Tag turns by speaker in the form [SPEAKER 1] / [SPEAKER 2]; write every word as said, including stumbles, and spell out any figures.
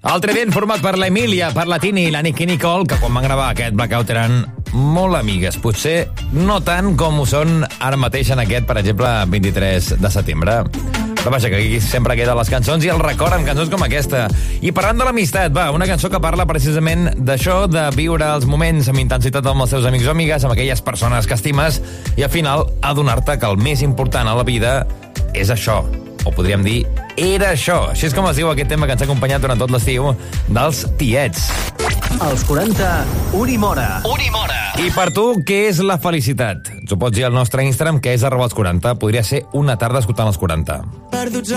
[SPEAKER 1] El trident format per l'Emília, per la Tini i la Nicky Nicole, que quan van gravar aquest Blackout eren molt amigues. Potser no tant com ho són ara mateix en aquest, per exemple, vint-i-tres de setembre. Però vaja, que aquí sempre queden les cançons i el record amb cançons com aquesta. I parlant de l'amistat, va, una cançó que parla precisament d'això, de viure els moments amb intensitat amb els teus amics o amigues, amb aquelles persones que estimes, i al final adonar-te que el més important a la vida és això. O podríem dir, era això. Així és com es diu aquest tema que ens ha acompanyat durant tot l'estiu dels Tiets.
[SPEAKER 2] Als quaranta, Unimora.
[SPEAKER 3] Unimora.
[SPEAKER 1] I per tu, què és la felicitat? Ens ho pots dir al nostre Instagram, que és arroba els quaranta. Podria ser una tarda escoltant els quaranta.
[SPEAKER 4] Perduts